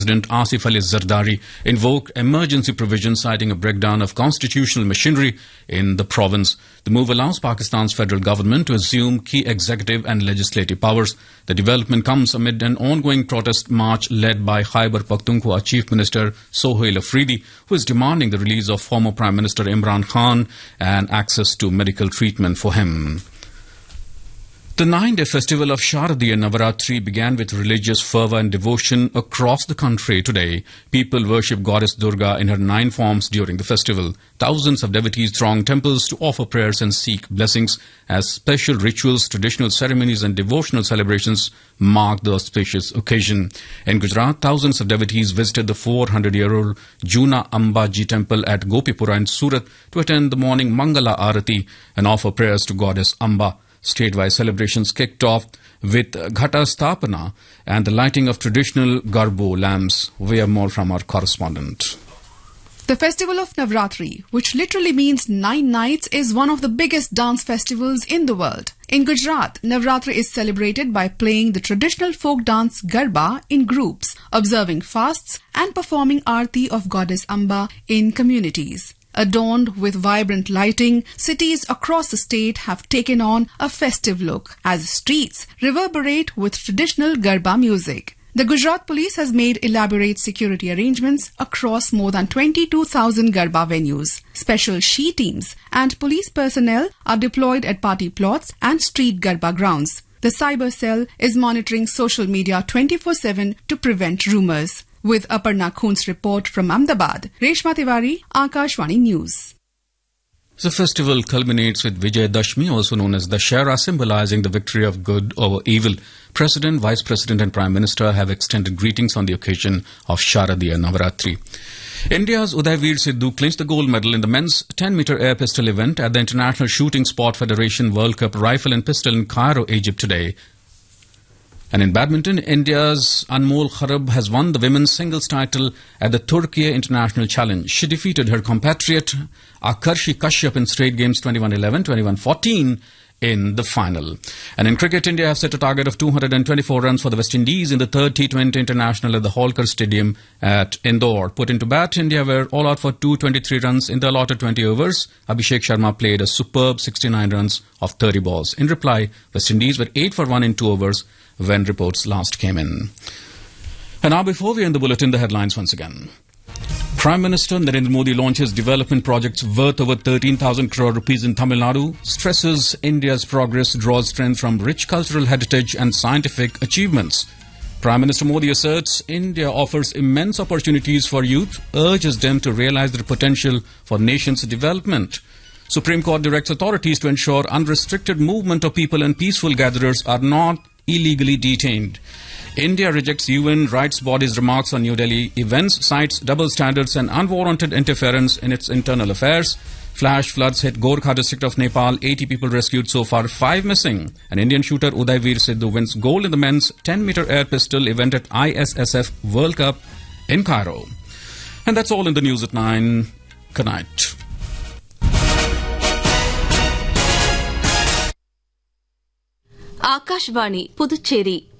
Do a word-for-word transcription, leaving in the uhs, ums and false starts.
President Asif Ali Zardari invoked emergency provisions citing a breakdown of constitutional machinery in the province. The move allows Pakistan's federal government to assume key executive and legislative powers. The development comes amid an ongoing protest march led by Khyber Pakhtunkhwa Chief Minister Sohail Afridi, who is demanding the release of former Prime Minister Imran Khan and access to medical treatment for him. The nine-day festival of Sharadiya Navaratri began with religious fervour and devotion across the country today. People worship Goddess Durga in her nine forms during the festival. Thousands of devotees throng temples to offer prayers and seek blessings as special rituals, traditional ceremonies and devotional celebrations mark the auspicious occasion. In Gujarat, thousands of devotees visited the four hundred year old Juna Ambaji temple at Gopipura in Surat to attend the morning Mangala Arati and offer prayers to Goddess Amba. Statewide celebrations kicked off with Ghata Sthapana and the lighting of traditional Garbo lamps. We have more from our correspondent. The festival of Navratri, which literally means nine nights, is one of the biggest dance festivals in the world. In Gujarat, Navratri is celebrated by playing the traditional folk dance Garba in groups, observing fasts and performing Aarti of Goddess Amba in communities. Adorned with vibrant lighting, cities across the state have taken on a festive look as streets reverberate with traditional Garba music. The Gujarat police has made elaborate security arrangements across more than twenty-two thousand Garba venues. Special she teams and police personnel are deployed at party plots and street Garba grounds. The cyber cell is monitoring social media twenty-four seven to prevent rumours. With Aparna Khun's report from Ahmedabad, Reshma Tiwari, Akashvani News. The festival culminates with Vijay Dashmi, also known as Dashera, symbolizing the victory of good over evil. President, Vice President and Prime Minister have extended greetings on the occasion of Sharadiya Navaratri. India's Udayveer Sidhu clinched the gold medal in the men's ten meter air pistol event at the International Shooting Sport Federation World Cup Rifle and Pistol in Cairo, Egypt today. And in badminton, India's Anmol Kharab has won the women's singles title at the Turkey International Challenge. She defeated her compatriot Akarshi Kashyap in straight games twenty-one eleven, twenty-one fourteen in the final. And in cricket, India have set a target of two hundred twenty-four runs for the West Indies in the third T twenty International at the Holkar Stadium at Indore. Put into bat, India were all out for two hundred twenty-three runs in the allotted twenty overs. Abhishek Sharma played a superb sixty-nine runs of thirty balls. In reply, West Indies were eight for one in two overs when reports last came in. And now, before we end the bulletin, the headlines once again. Prime Minister Narendra Modi launches development projects worth over thirteen thousand crore rupees in Tamil Nadu, stresses India's progress draws strength from rich cultural heritage and scientific achievements. Prime Minister Modi asserts India offers immense opportunities for youth, urges them to realize their potential for nation's development. Supreme Court directs authorities to ensure unrestricted movement of people and peaceful gatherers are not illegally detained. India rejects U N rights body's remarks on New Delhi events, cites double standards and unwarranted interference in its internal affairs. Flash floods hit Gorkha district of Nepal, eighty people rescued, so far five missing. An Indian shooter Udayveer Sidhu wins gold in the men's ten meter air pistol event at I S S F World Cup in Cairo. And that's all in the news at nine. Good night. Akashvani Puducherry